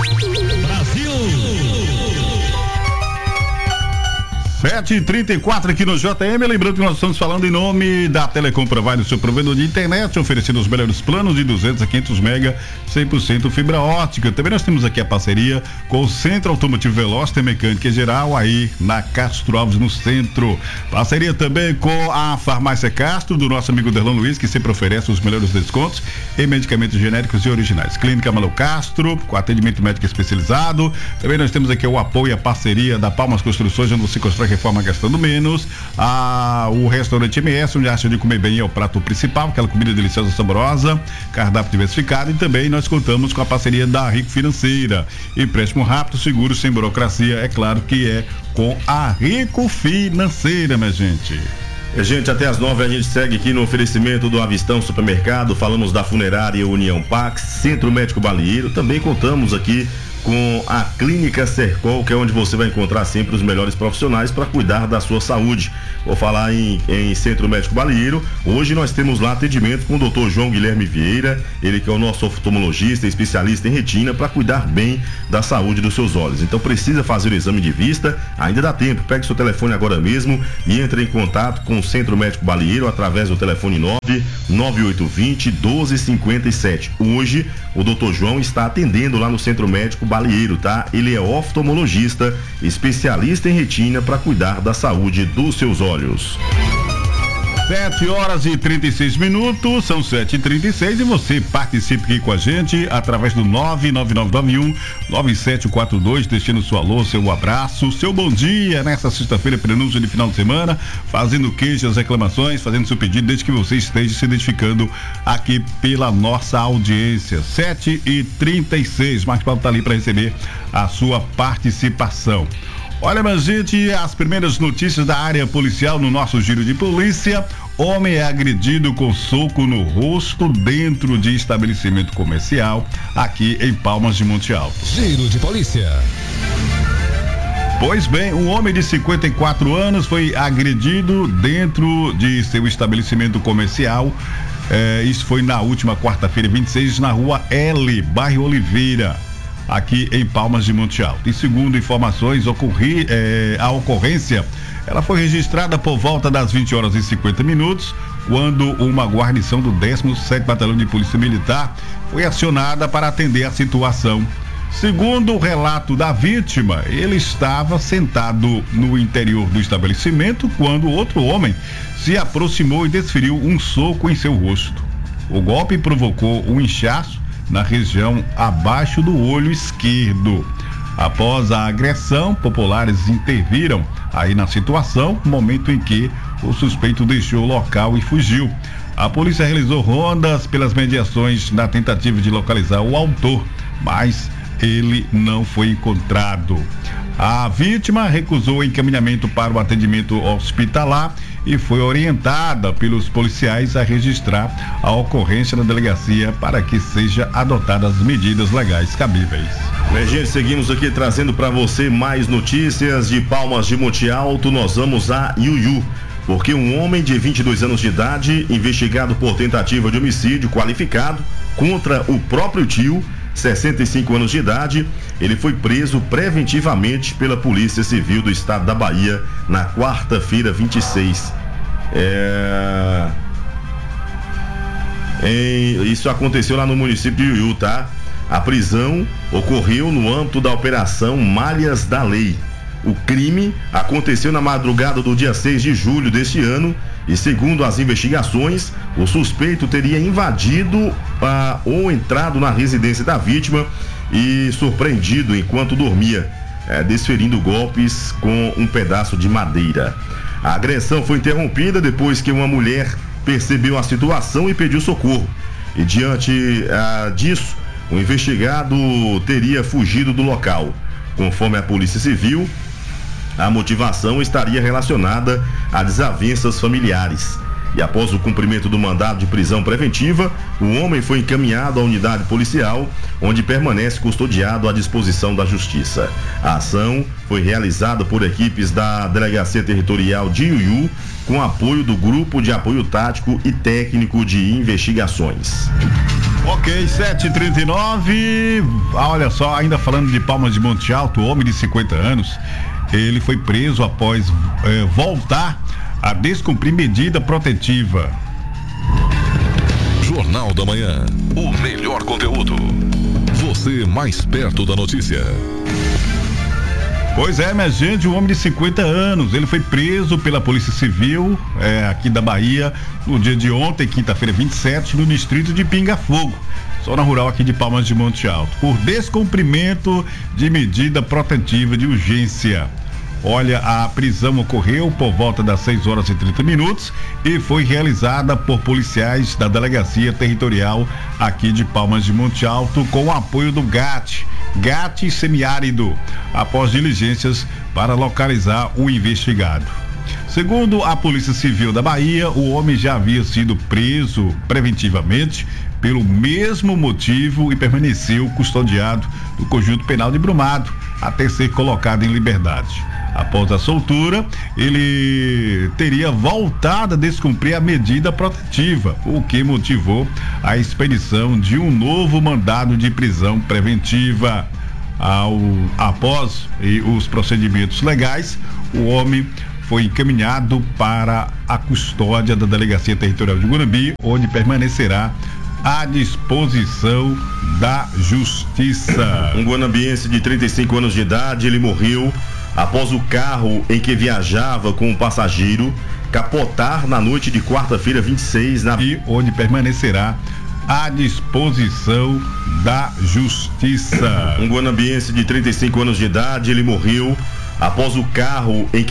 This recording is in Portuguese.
7h34 aqui no JM, lembrando que nós estamos falando em nome da Telecom Provider, seu provedor de internet, oferecendo os melhores planos de 200 a 500 mega, 100% fibra ótica. Também nós temos aqui a parceria com o Centro Automotivo Veloz, tem mecânica geral aí na Castro Alves, no centro. Parceria também com a Farmácia Castro, do nosso amigo Derlan Luiz, que sempre oferece os melhores descontos em medicamentos genéricos e originais. Clínica Malo Castro, com atendimento médico especializado. Também nós temos aqui o apoio e a parceria da Palmas Construções, onde você constrói reforma gastando menos. O restaurante MS, onde acha de comer bem, é o prato principal, aquela comida deliciosa, saborosa, cardápio diversificado. E também nós contamos com a parceria da Rico Financeira, empréstimo rápido, seguro, sem burocracia, é claro que é com a Rico Financeira, minha gente. Gente, até as 9 a gente segue aqui no oferecimento do Avistão Supermercado, falamos da Funerária União Pax, Centro Médico Balieiro, também contamos aqui com a Clínica Sercol, que é onde você vai encontrar sempre os melhores profissionais para cuidar da sua saúde. Vou falar em Centro Médico Balieiro. Hoje nós temos lá atendimento com o Dr. João Guilherme Vieira, ele que é o nosso oftalmologista, especialista em retina, para cuidar bem da saúde dos seus olhos. Então precisa fazer o exame de vista, ainda dá tempo, pegue seu telefone agora mesmo e entre em contato com o Centro Médico Balieiro através do telefone 99820-1257. Hoje o Dr. João está atendendo lá no Centro Médico Balieiro, tá? Ele é oftalmologista, especialista em retina para cuidar da saúde dos seus olhos. 7h36, são 7h36 e você participe aqui com a gente através do 99991-9742, deixando sua alô, seu abraço, seu bom dia nessa sexta-feira, prenúncio de final de semana, fazendo queixas, reclamações, fazendo seu pedido, desde que você esteja se identificando aqui pela nossa audiência. 7h36, Marcos Paulo tá ali para receber a sua participação. Olha, minha gente, as primeiras notícias da área policial no nosso giro de polícia. Homem é agredido com soco no rosto dentro de estabelecimento comercial aqui em Palmas de Monte Alto. Giro de polícia. Pois bem, um homem de 54 anos foi agredido dentro de seu estabelecimento comercial. Isso foi na última quarta-feira, 26, na rua L, bairro Oliveira, aqui em Palmas de Monte Alto. E segundo informações, a ocorrência ela foi registrada por volta das 20h50, quando uma guarnição do 17º Batalhão de Polícia Militar foi acionada para atender a situação. Segundo o relato da vítima, ele estava sentado no interior do estabelecimento quando outro homem se aproximou e desferiu um soco em seu rosto. O golpe provocou um inchaço na região abaixo do olho esquerdo. Após a agressão, populares interviram aí na situação, momento em que o suspeito deixou o local e fugiu. A polícia realizou rondas pelas mediações na tentativa de localizar o autor, mas ele não foi encontrado. A vítima recusou o encaminhamento para o atendimento hospitalar e foi orientada pelos policiais a registrar a ocorrência na delegacia para que seja adotadas as medidas legais cabíveis. Bem, gente, seguimos aqui trazendo para você mais notícias de Palmas de Monte Alto. Nós vamos a Iuiú, porque um homem de 22 anos de idade, investigado por tentativa de homicídio qualificado contra o próprio tio, 65 anos de idade, ele foi preso preventivamente pela Polícia Civil do Estado da Bahia na quarta-feira, 26. Isso aconteceu lá no município de Iuiú, tá? A prisão ocorreu no âmbito da Operação Malhas da Lei. O crime aconteceu na madrugada do dia 6 de julho deste ano e, segundo as investigações, o suspeito teria invadido ou entrado na residência da vítima e surpreendido enquanto dormia, desferindo golpes com um pedaço de madeira. A agressão foi interrompida depois que uma mulher percebeu a situação e pediu socorro. E diante disso, o investigado teria fugido do local. Conforme a Polícia Civil, a motivação estaria relacionada a desavenças familiares. E após o cumprimento do mandado de prisão preventiva, o homem foi encaminhado à unidade policial, onde permanece custodiado à disposição da Justiça. A ação foi realizada por equipes da Delegacia Territorial de Iuiú, com apoio do Grupo de Apoio Tático e Técnico de Investigações. Ok, 7h39. Olha só, ainda falando de Palmas de Monte Alto, o homem de 50 anos, ele foi preso após voltar a descumprir medida protetiva. Jornal da Manhã, o melhor conteúdo. Você mais perto da notícia. Pois é, minha gente, um homem de 50 anos, ele foi preso pela Polícia Civil aqui da Bahia no dia de ontem, quinta-feira 27, no distrito de Pinga Fogo, zona rural aqui de Palmas de Monte Alto, por descumprimento de medida protetiva de urgência. Olha, a prisão ocorreu por volta das 6h30 e foi realizada por policiais da Delegacia Territorial aqui de Palmas de Monte Alto com o apoio do GAT Semiárido, após diligências para localizar o investigado. Segundo a Polícia Civil da Bahia, o homem já havia sido preso preventivamente pelo mesmo motivo e permaneceu custodiado no Conjunto Penal de Brumado até ser colocado em liberdade. Após a soltura, ele teria voltado a descumprir a medida protetiva, o que motivou a expedição de um novo mandado de prisão preventiva. Após os procedimentos legais, o homem foi encaminhado para a custódia da Delegacia Territorial de Guanambi, onde permanecerá à disposição da Justiça. Um guanambiense de 35 anos de idade, ele morreu após o carro em que viajava com um passageiro capotar na noite de quarta-feira 26 onde permanecerá à disposição da Justiça. Um guanambiense de 35 anos de idade, ele morreu após o carro em que